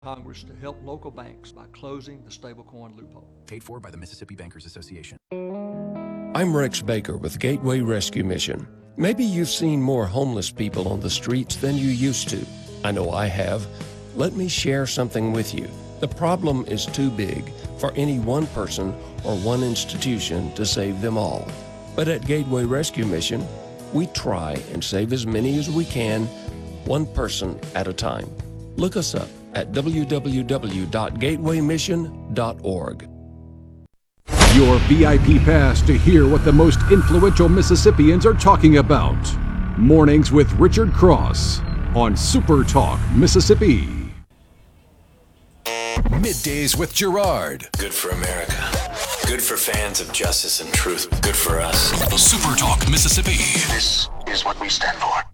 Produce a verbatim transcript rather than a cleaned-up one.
Congress to help local banks by closing the stablecoin loophole. Paid for by the Mississippi Bankers Association. I'm Rex Baker with Gateway Rescue Mission. Maybe you've seen more homeless people on the streets than you used to. I know I have. Let me share something with you. The problem is too big for any one person or one institution to save them all. But at Gateway Rescue Mission, we try and save as many as we can, one person at a time. Look us up at w w w dot gateway mission dot org. Your V I P pass to hear what the most influential Mississippians are talking about. Mornings with Richard Cross on Super Talk Mississippi. Middays with Gerard. Good for America. Good for fans of justice and truth. Good for us. Super Talk Mississippi. This is what we stand for.